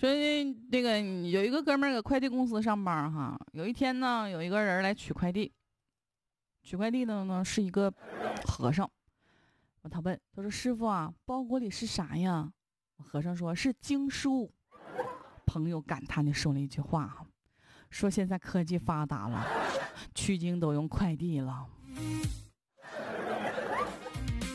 说这个有一个哥们儿搁快递公司上班哈，有一天呢，有一个人来取快递，取快递的呢是一个和尚。他问，他说师傅啊，包裹里是啥呀？和尚说是经书。朋友感叹地说了一句话，说现在科技发达了，取经都用快递了。